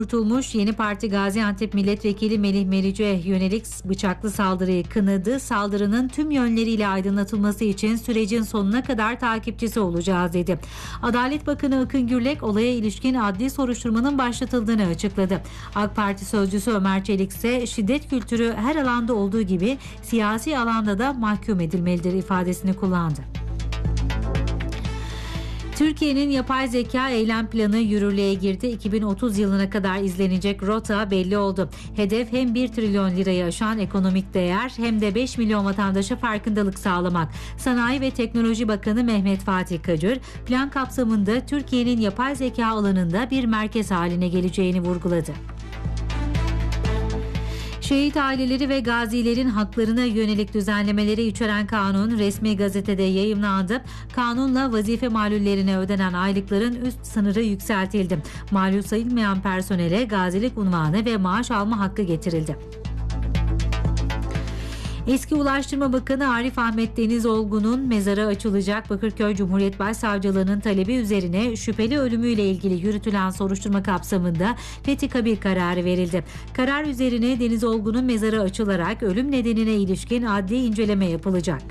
Kurtulmuş Yeni Parti Gaziantep Milletvekili Melih Meriç'e yönelik bıçaklı saldırıyı kınadı. Saldırının tüm yönleriyle aydınlatılması için sürecin sonuna kadar takipçisi olacağız dedi. Adalet Bakanı Akın Gürlek olaya ilişkin adli soruşturmanın başlatıldığını açıkladı. AK Parti sözcüsü Ömer Çelik ise şiddet kültürü her alanda olduğu gibi siyasi alanda da mahkum edilmelidir ifadesini kullandı. Türkiye'nin yapay zeka eylem planı yürürlüğe girdi. 2030 yılına kadar izlenecek rota belli oldu. Hedef hem 1 trilyon lirayı aşan ekonomik değer hem de 5 milyon vatandaşa farkındalık sağlamak. Sanayi ve Teknoloji Bakanı Mehmet Fatih Kacır, plan kapsamında Türkiye'nin yapay zeka alanında bir merkez haline geleceğini vurguladı. Şehit aileleri ve gazilerin haklarına yönelik düzenlemeleri içeren kanun resmi gazetede yayımlandı. Kanunla vazife malullerine ödenen aylıkların üst sınırı yükseltildi. Malul sayılmayan personele gazilik unvanı ve maaş alma hakkı getirildi. Eski Ulaştırma Bakanı Arif Ahmet Deniz Olgun'un mezarı açılacak. Bakırköy Cumhuriyet Başsavcılığı'nın talebi üzerine şüpheli ölümüyle ilgili yürütülen soruşturma kapsamında fethi kabir kararı verildi. Karar üzerine Deniz Olgun'un mezarı açılarak ölüm nedenine ilişkin adli inceleme yapılacak.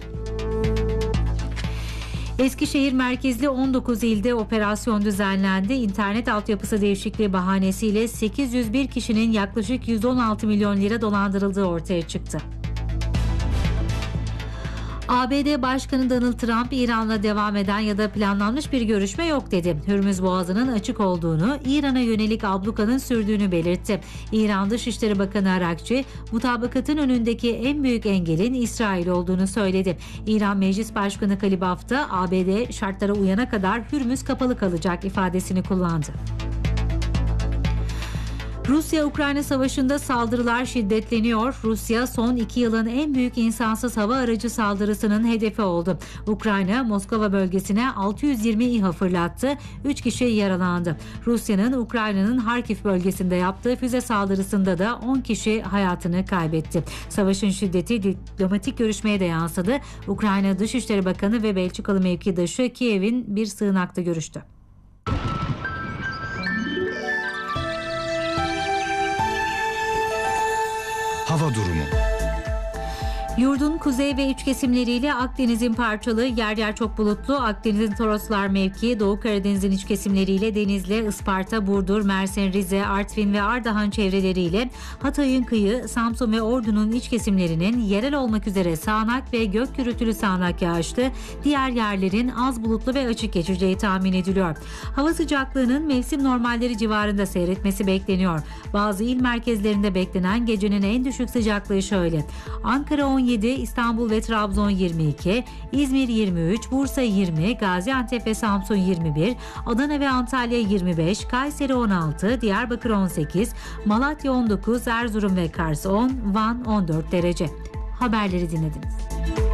Eskişehir merkezli 19 ilde operasyon düzenlendi. İnternet altyapısı değişikliği bahanesiyle 801 kişinin yaklaşık 116 milyon lira dolandırıldığı ortaya çıktı. ABD Başkanı Donald Trump, İran'la devam eden ya da planlanmış bir görüşme yok dedi. Hürmüz Boğazı'nın açık olduğunu, İran'a yönelik ablukanın sürdüğünü belirtti. İran Dışişleri Bakanı Arakçı, mutabakatın önündeki en büyük engelin İsrail olduğunu söyledi. İran Meclis Başkanı Kalibaf da ABD şartlara uyana kadar Hürmüz kapalı kalacak ifadesini kullandı. Rusya-Ukrayna savaşında saldırılar şiddetleniyor. Rusya son 2 yılın en büyük insansız hava aracı saldırısının hedefi oldu. Ukrayna, Moskova bölgesine 620 İHA fırlattı. 3 kişi yaralandı. Rusya'nın Ukrayna'nın Harkiv bölgesinde yaptığı füze saldırısında da 10 kişi hayatını kaybetti. Savaşın şiddeti diplomatik görüşmeye de yansıdı. Ukrayna Dışişleri Bakanı ve Belçikalı mevkidaşı Kiev'in bir sığınakta görüştü. Hava durumu. Yurdun kuzey ve iç kesimleriyle Akdeniz'in parçalı, yer yer çok bulutlu. Akdeniz'in Toroslar mevkii, Doğu Karadeniz'in iç kesimleriyle Denizli, Isparta, Burdur, Mersin, Rize, Artvin ve Ardahan çevreleriyle Hatay'ın kıyı, Samsun ve Ordu'nun iç kesimlerinin yerel olmak üzere sağanak ve gök gürültülü sağanak yağışlı, diğer yerlerin az bulutlu ve açık geçeceği tahmin ediliyor. Hava sıcaklığının mevsim normalleri civarında seyretmesi bekleniyor. Bazı il merkezlerinde beklenen gecenin en düşük sıcaklığı şöyle: Ankara 17, İstanbul ve Trabzon 22, İzmir 23, Bursa 20, Gaziantep ve Samsun 21, Adana ve Antalya 25, Kayseri 16, Diyarbakır 18, Malatya 19, Erzurum ve Kars 10, Van 14 derece. Haberleri dinlediniz.